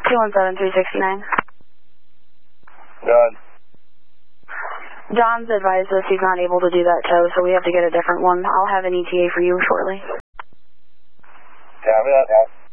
217-369. Done. John's advised us he's not able to do that tow, so we have to get a different one. I'll have an ETA for you shortly. Copy that.